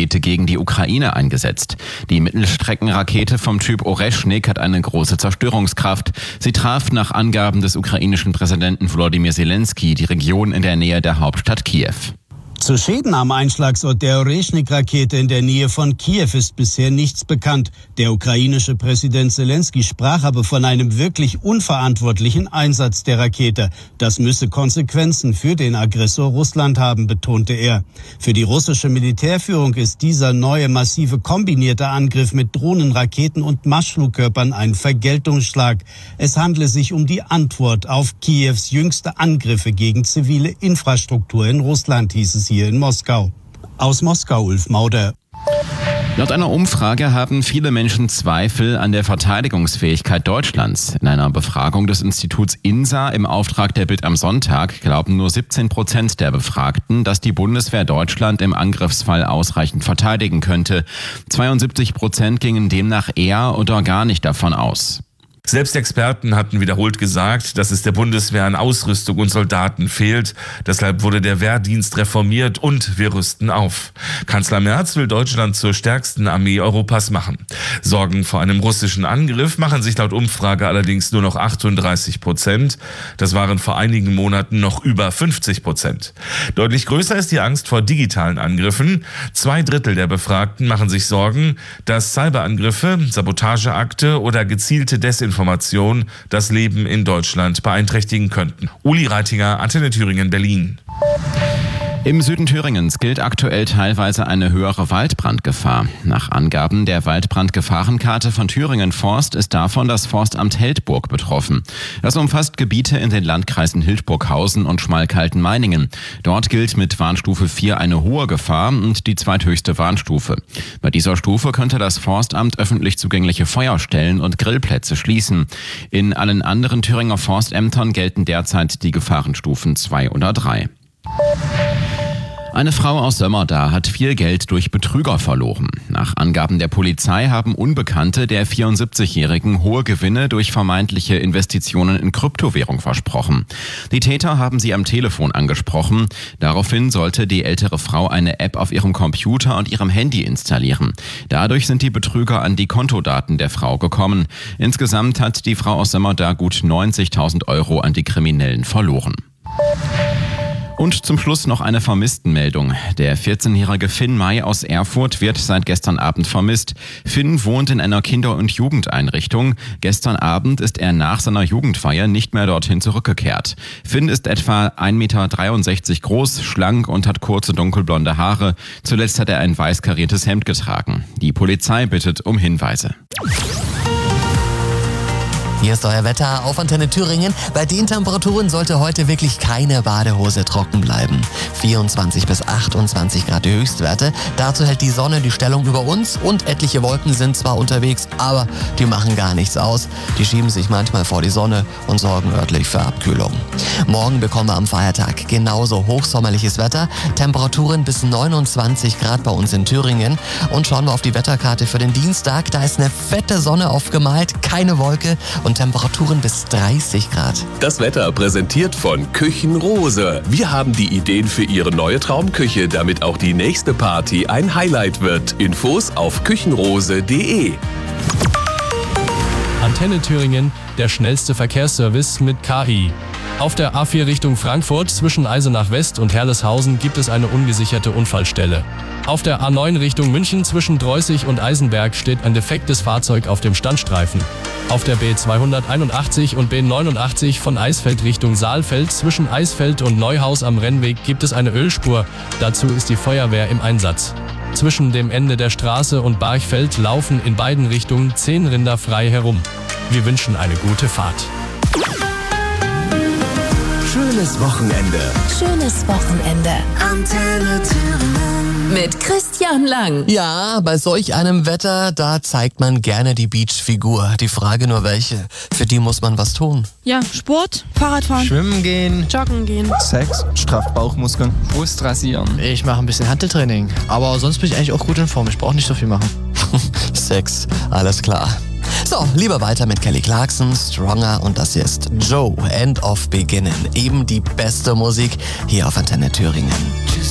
Rakete gegen die Ukraine eingesetzt. Die Mittelstreckenrakete vom Typ Oreschnik hat eine große Zerstörungskraft. Sie traf nach Angaben des ukrainischen Präsidenten Volodymyr Zelensky die Region in der Nähe der Hauptstadt Kiew. Zu Schäden am Einschlagsort der Oreschnik-Rakete in der Nähe von Kiew ist bisher nichts bekannt. Der ukrainische Präsident Zelensky sprach aber von einem wirklich unverantwortlichen Einsatz der Rakete. Das müsse Konsequenzen für den Aggressor Russland haben, betonte er. Für die russische Militärführung ist dieser neue massive kombinierte Angriff mit Drohnen, Raketen und Marschflugkörpern ein Vergeltungsschlag. Es handle sich um die Antwort auf Kiews jüngste Angriffe gegen zivile Infrastruktur in Russland, hieß es hier in Moskau. Aus Moskau, Ulf Mauder. Laut einer Umfrage haben viele Menschen Zweifel an der Verteidigungsfähigkeit Deutschlands. In einer Befragung des Instituts INSA im Auftrag der Bild am Sonntag glauben nur 17% der Befragten, dass die Bundeswehr Deutschland im Angriffsfall ausreichend verteidigen könnte. 72% gingen demnach eher oder gar nicht davon aus. Selbst Experten hatten wiederholt gesagt, dass es der Bundeswehr an Ausrüstung und Soldaten fehlt. Deshalb wurde der Wehrdienst reformiert und wir rüsten auf. Kanzler Merz will Deutschland zur stärksten Armee Europas machen. Sorgen vor einem russischen Angriff machen sich laut Umfrage allerdings nur noch 38%. Das waren vor einigen Monaten noch über 50%. Deutlich größer ist die Angst vor digitalen Angriffen. 2/3 der Befragten machen sich Sorgen, dass Cyberangriffe, Sabotageakte oder gezielte Desinformation das Leben in Deutschland beeinträchtigen könnten. Uli Reitinger, Antenne Thüringen, Berlin. Im Süden Thüringens gilt aktuell teilweise eine höhere Waldbrandgefahr. Nach Angaben der Waldbrandgefahrenkarte von Thüringen Forst ist davon das Forstamt Heldburg betroffen. Das umfasst Gebiete in den Landkreisen Hildburghausen und Schmalkalden-Meiningen. Dort gilt mit Warnstufe 4 eine hohe Gefahr und die zweithöchste Warnstufe. Bei dieser Stufe könnte das Forstamt öffentlich zugängliche Feuerstellen und Grillplätze schließen. In allen anderen Thüringer Forstämtern gelten derzeit die Gefahrenstufen 2 oder 3. Eine Frau aus Sömmerda hat viel Geld durch Betrüger verloren. Nach Angaben der Polizei haben Unbekannte der 74-Jährigen hohe Gewinne durch vermeintliche Investitionen in Kryptowährung versprochen. Die Täter haben sie am Telefon angesprochen. Daraufhin sollte die ältere Frau eine App auf ihrem Computer und ihrem Handy installieren. Dadurch sind die Betrüger an die Kontodaten der Frau gekommen. Insgesamt hat die Frau aus Sömmerda gut 90.000 Euro an die Kriminellen verloren. Und zum Schluss noch eine Vermisstenmeldung. Der 14-jährige Finn May aus Erfurt wird seit gestern Abend vermisst. Finn wohnt in einer Kinder- und Jugendeinrichtung. Gestern Abend ist er nach seiner Jugendfeier nicht mehr dorthin zurückgekehrt. Finn ist etwa 1,63 Meter groß, schlank und hat kurze dunkelblonde Haare. Zuletzt hat er ein weiß kariertes Hemd getragen. Die Polizei bittet um Hinweise. Hier ist euer Wetter auf Antenne Thüringen. Bei den Temperaturen sollte heute wirklich keine Badehose trocken bleiben. 24 bis 28 Grad die Höchstwerte. Dazu hält die Sonne die Stellung über uns und etliche Wolken sind zwar unterwegs, aber die machen gar nichts aus. Die schieben sich manchmal vor die Sonne und sorgen örtlich für Abkühlung. Morgen bekommen wir am Feiertag genauso hochsommerliches Wetter. Temperaturen bis 29 Grad bei uns in Thüringen. Und schauen wir auf die Wetterkarte für den Dienstag. Da ist eine fette Sonne aufgemalt, keine Wolke und Temperaturen bis 30 Grad. Das Wetter präsentiert von Küchenrose. Wir haben die Ideen für Ihre neue Traumküche, damit auch die nächste Party ein Highlight wird. Infos auf küchenrose.de. Antenne Thüringen, der schnellste Verkehrsservice mit KI. Auf der A4 Richtung Frankfurt zwischen Eisenach West und Herleshausen gibt es eine ungesicherte Unfallstelle. Auf der A9 Richtung München zwischen Dreußig und Eisenberg steht ein defektes Fahrzeug auf dem Standstreifen. Auf der B281 und B89 von Eisfeld Richtung Saalfeld zwischen Eisfeld und Neuhaus am Rennweg gibt es eine Ölspur. Dazu ist die Feuerwehr im Einsatz. Zwischen dem Ende der Straße und Barchfeld laufen in beiden Richtungen 10 Rinder frei herum. Wir wünschen eine gute Fahrt. Schönes Wochenende. Schönes Wochenende. Antenne Thüringen. Mit Christian Lang. Ja, bei solch einem Wetter, da zeigt man gerne die Beachfigur. Die Frage nur welche. Für die muss man was tun. Ja, Sport, Fahrradfahren, Schwimmen gehen, Joggen gehen, Sex, strafft Bauchmuskeln, Brust rasieren. Ich mache ein bisschen Hanteltraining, aber sonst bin ich eigentlich auch gut in Form. Ich brauche nicht so viel machen. Sex, alles klar. So, lieber weiter mit Kelly Clarkson, Stronger und das hier ist Joe, End of Beginning. Eben die beste Musik hier auf Antenne Thüringen.